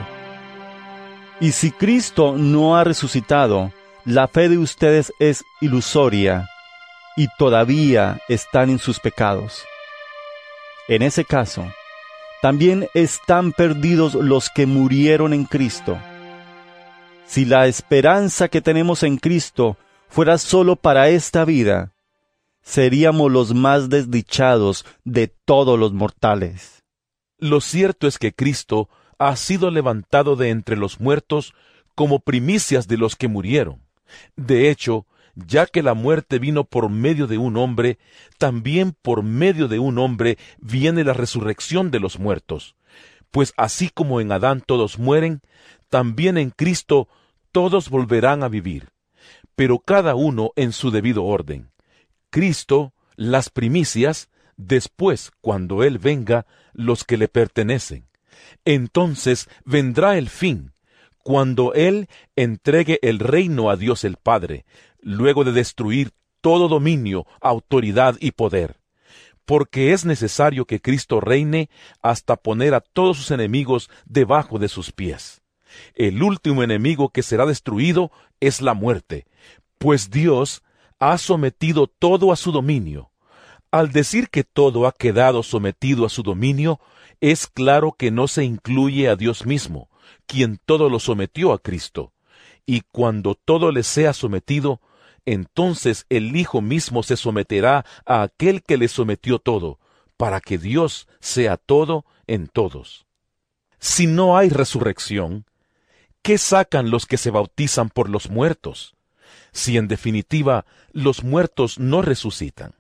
Y si Cristo no ha resucitado, la fe de ustedes es ilusoria, y todavía están en sus pecados. En ese caso, también están perdidos los que murieron en Cristo. Si la esperanza que tenemos en Cristo fuera solo para esta vida, seríamos los más desdichados de todos los mortales. Lo cierto es que Cristo ha sido levantado de entre los muertos como primicias de los que murieron. De hecho, ya que la muerte vino por medio de un hombre, también por medio de un hombre viene la resurrección de los muertos. Pues así como en Adán todos mueren, también en Cristo todos volverán a vivir, pero cada uno en su debido orden. Cristo, las primicias, después, cuando Él venga, los que le pertenecen. Entonces vendrá el fin, cuando Él entregue el reino a Dios el Padre, luego de destruir todo dominio, autoridad y poder. Porque es necesario que Cristo reine hasta poner a todos sus enemigos debajo de sus pies. El último enemigo que será destruido es la muerte, pues Dios ha sometido todo a su dominio. Al decir que todo ha quedado sometido a su dominio, es claro que no se incluye a Dios mismo, quien todo lo sometió a Cristo. Y cuando todo le sea sometido, entonces el Hijo mismo se someterá a aquel que le sometió todo, para que Dios sea todo en todos. Si no hay resurrección, ¿qué sacan los que se bautizan por los muertos? Si en definitiva los muertos no resucitan.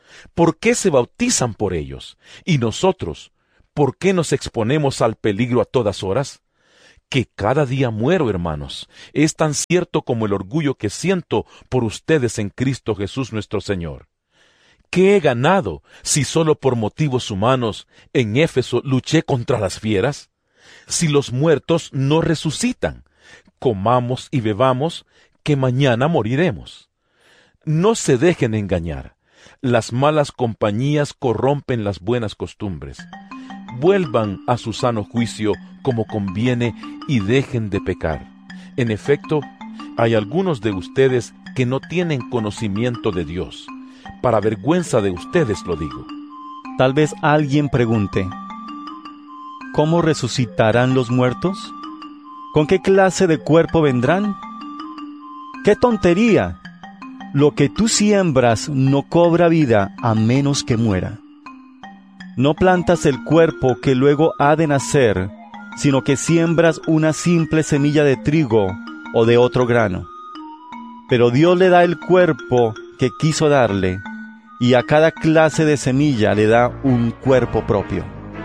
¿Por qué se bautizan por ellos? Y nosotros, ¿por qué nos exponemos al peligro a todas horas? Que cada día muero, hermanos, es tan cierto como el orgullo que siento por ustedes en Cristo Jesús nuestro Señor. ¿Qué he ganado si solo por motivos humanos en Éfeso luché contra las fieras? Si los muertos no resucitan, comamos y bebamos, que mañana moriremos. No se dejen engañar. Las malas compañías corrompen las buenas costumbres. Vuelvan a su sano juicio como conviene y dejen de pecar. En efecto, hay algunos de ustedes que no tienen conocimiento de Dios. Para vergüenza de ustedes lo digo. Tal vez alguien pregunte, ¿cómo resucitarán los muertos? ¿Con qué clase de cuerpo vendrán? ¡Qué tontería! Lo que tú siembras no cobra vida a menos que muera. No plantas el cuerpo que luego ha de nacer, sino que siembras una simple semilla de trigo o de otro grano. Pero Dios le da el cuerpo que quiso darle, y a cada clase de semilla le da un cuerpo propio.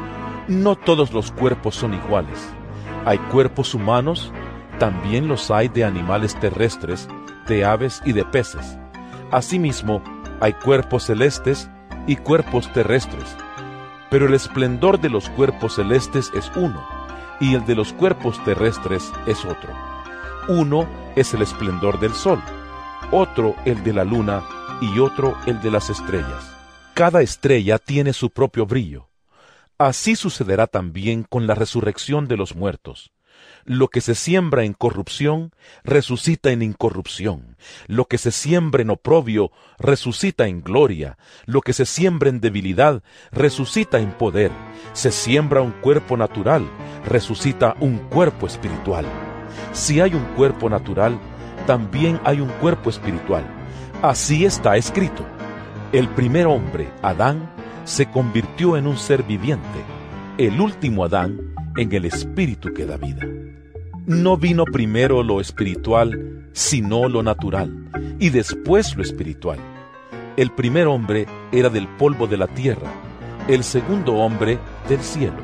No todos los cuerpos son iguales. Hay cuerpos humanos, también los hay de animales terrestres, de aves y de peces. Asimismo, hay cuerpos celestes y cuerpos terrestres. Pero el esplendor de los cuerpos celestes es uno, y el de los cuerpos terrestres es otro. Uno es el esplendor del sol, otro el de la luna, y otro el de las estrellas. Cada estrella tiene su propio brillo. Así sucederá también con la resurrección de los muertos. Lo que se siembra en corrupción, resucita en incorrupción. Lo que se siembra en oprobio, resucita en gloria. Lo que se siembra en debilidad, resucita en poder. Se siembra un cuerpo natural, resucita un cuerpo espiritual. Si hay un cuerpo natural, también hay un cuerpo espiritual. Así está escrito. El primer hombre, Adán, se convirtió en un ser viviente. El último Adán, en el espíritu que da vida. No vino primero lo espiritual, sino lo natural, y después lo espiritual. El primer hombre era del polvo de la tierra, el segundo hombre del cielo.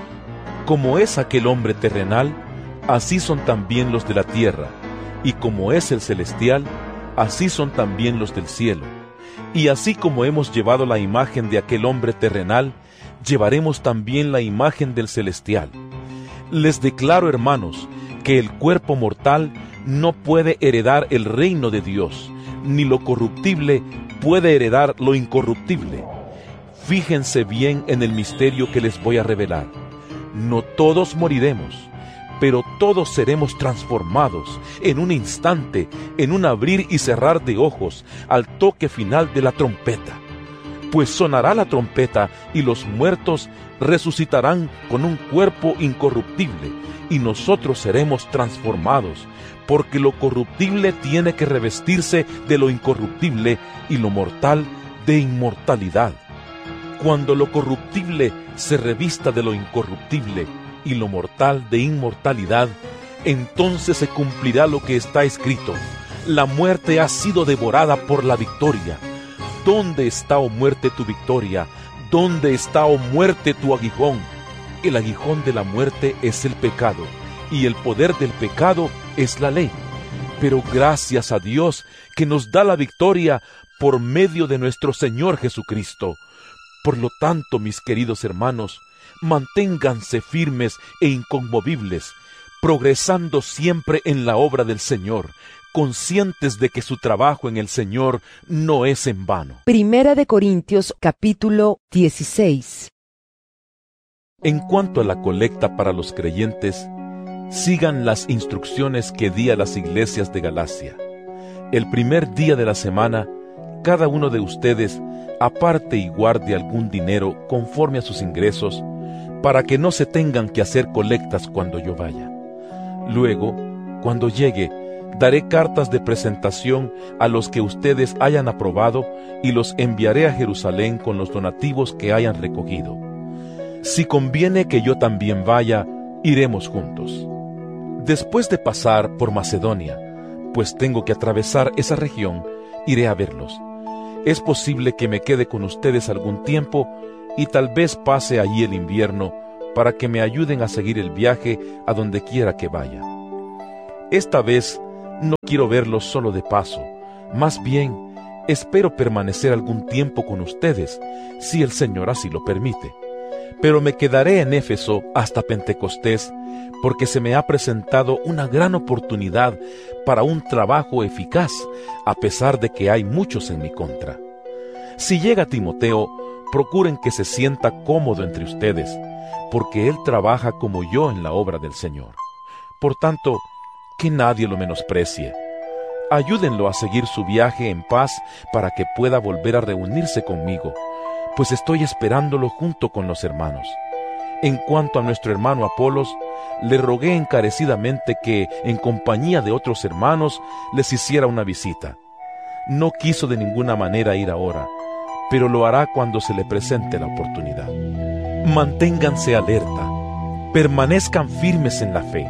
Como es aquel hombre terrenal, así son también los de la tierra, y como es el celestial, así son también los del cielo. Y así como hemos llevado la imagen de aquel hombre terrenal, llevaremos también la imagen del celestial. Les declaro, hermanos, que el cuerpo mortal no puede heredar el reino de Dios, ni lo corruptible puede heredar lo incorruptible. Fíjense bien en el misterio que les voy a revelar. No todos moriremos, pero todos seremos transformados en un instante, en un abrir y cerrar de ojos, al toque final de la trompeta. Pues sonará la trompeta y los muertos resucitarán con un cuerpo incorruptible, y nosotros seremos transformados, porque lo corruptible tiene que revestirse de lo incorruptible y lo mortal de inmortalidad. Cuando lo corruptible se revista de lo incorruptible y lo mortal de inmortalidad, entonces se cumplirá lo que está escrito: la muerte ha sido devorada por la victoria. ¿Dónde está, oh muerte, tu victoria? ¿Dónde está, oh muerte, tu aguijón? El aguijón de la muerte es el pecado, y el poder del pecado es la ley. Pero gracias a Dios que nos da la victoria por medio de nuestro Señor Jesucristo. Por lo tanto, mis queridos hermanos, manténganse firmes e inconmovibles, progresando siempre en la obra del Señor, conscientes de que su trabajo en el Señor no es en vano. Primera de Corintios, capítulo dieciséis. En cuanto a la colecta para los creyentes, sigan las instrucciones que di a las iglesias de Galacia. El primer día de la semana, cada uno de ustedes aparte y guarde algún dinero conforme a sus ingresos, para que no se tengan que hacer colectas cuando yo vaya. Luego, cuando llegue, daré cartas de presentación a los que ustedes hayan aprobado y los enviaré a Jerusalén con los donativos que hayan recogido. Si conviene que yo también vaya, iremos juntos. Después de pasar por Macedonia, pues tengo que atravesar esa región, iré a verlos. es posible que me quede con ustedes algún tiempo y tal vez pase allí el invierno para que me ayuden a seguir el viaje a donde quiera que vaya. Esta vez no quiero verlos solo de paso, más bien espero permanecer algún tiempo con ustedes, si el Señor así lo permite. Pero me quedaré en Éfeso hasta Pentecostés, porque se me ha presentado una gran oportunidad para un trabajo eficaz, a pesar de que hay muchos en mi contra. Si llega Timoteo, procuren que se sienta cómodo entre ustedes, porque él trabaja como yo en la obra del Señor. Por tanto, que nadie lo menosprecie. Ayúdenlo a seguir su viaje en paz para que pueda volver a reunirse conmigo, pues estoy esperándolo junto con los hermanos. En cuanto a nuestro hermano Apolos, le rogué encarecidamente que, en compañía de otros hermanos, les hiciera una visita. No quiso de ninguna manera ir ahora, pero lo hará cuando se le presente la oportunidad. Manténganse alerta, permanezcan firmes en la fe.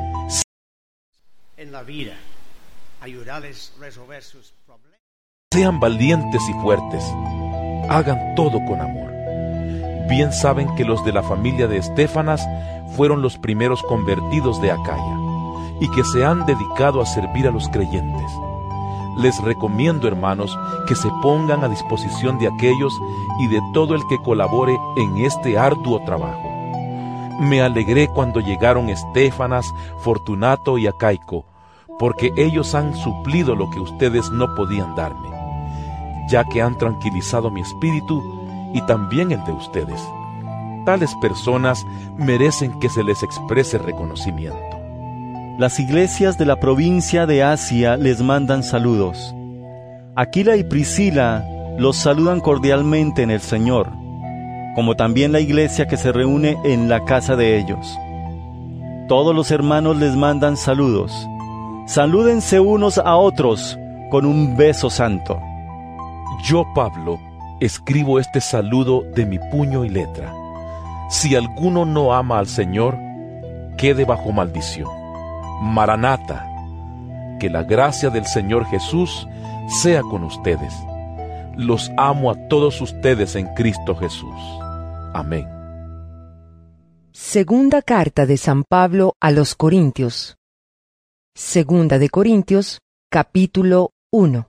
En la vida, ayudarles a resolver sus problemas. Sean valientes y fuertes, hagan todo con amor. Bien saben que los de la familia de Estéfanas fueron los primeros convertidos de Acaya, y que se han dedicado a servir a los creyentes. Les recomiendo, hermanos, que se pongan a disposición de aquellos y de todo el que colabore en este arduo trabajo. Me alegré cuando llegaron Estéfanas, Fortunato y Acaico, porque ellos han suplido lo que ustedes no podían darme, ya que han tranquilizado mi espíritu y también el de ustedes. Tales personas merecen que se les exprese reconocimiento. Las iglesias de la provincia de Asia les mandan saludos. Aquila y Priscila los saludan cordialmente en el Señor, como también la iglesia que se reúne en la casa de ellos. Todos los hermanos les mandan saludos. Salúdense unos a otros con un beso santo. Yo, Pablo, escribo este saludo de mi puño y letra. Si alguno no ama al Señor, quede bajo maldición. Maranata, que la gracia del Señor Jesús sea con ustedes. Los amo a todos ustedes en Cristo Jesús. Amén. Segunda carta de San Pablo a los Corintios. Segunda de Corintios, capítulo uno.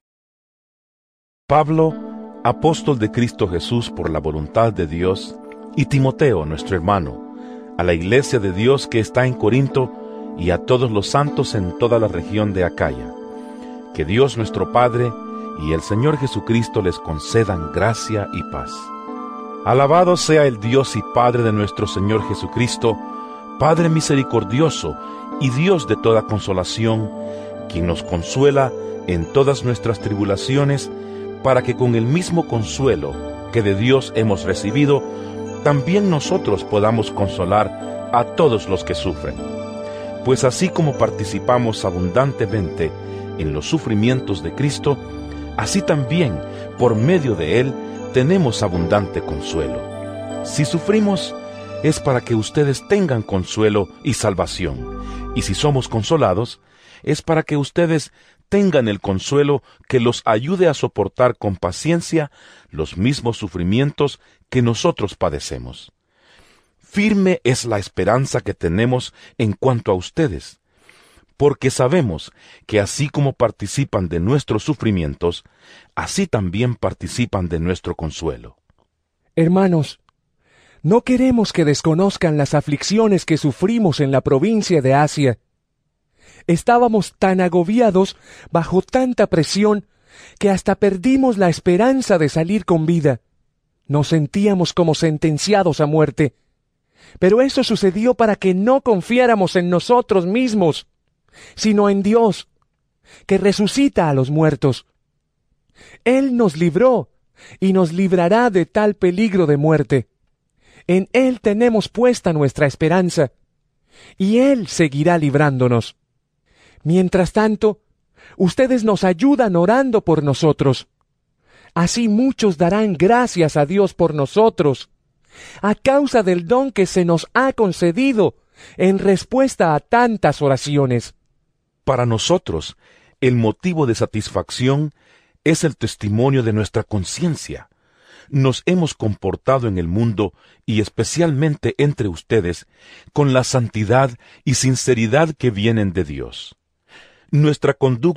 Pablo, apóstol de Cristo Jesús por la voluntad de Dios, y Timoteo, nuestro hermano, a la iglesia de Dios que está en Corinto, y a todos los santos en toda la región de Acaya. Que Dios nuestro Padre y el Señor Jesucristo les concedan gracia y paz. Alabado sea el Dios y Padre de nuestro Señor Jesucristo, Padre misericordioso y Dios de toda consolación, quien nos consuela en todas nuestras tribulaciones, para que con el mismo consuelo que de Dios hemos recibido, también nosotros podamos consolar a todos los que sufren. Pues así como participamos abundantemente en los sufrimientos de Cristo, así también, por medio de Él, tenemos abundante consuelo. Si sufrimos, es para que ustedes tengan consuelo y salvación, y si somos consolados, es para que ustedes tengan el consuelo que los ayude a soportar con paciencia los mismos sufrimientos que nosotros padecemos. Firme es la esperanza que tenemos en cuanto a ustedes, porque sabemos que así como participan de nuestros sufrimientos, así también participan de nuestro consuelo. Hermanos, no queremos que desconozcan las aflicciones que sufrimos en la provincia de Asia. Estábamos tan agobiados bajo tanta presión que hasta perdimos la esperanza de salir con vida. Nos sentíamos como sentenciados a muerte. Pero eso sucedió para que no confiáramos en nosotros mismos, sino en Dios, que resucita a los muertos. Él nos libró y nos librará de tal peligro de muerte. En Él tenemos puesta nuestra esperanza, y Él seguirá librándonos. Mientras tanto, ustedes nos ayudan orando por nosotros. Así muchos darán gracias a Dios por nosotros, a causa del don que se nos ha concedido en respuesta a tantas oraciones. Para nosotros, el motivo de satisfacción es el testimonio de nuestra conciencia. Nos hemos comportado en el mundo, y especialmente entre ustedes, con la santidad y sinceridad que vienen de Dios. Nuestra conducta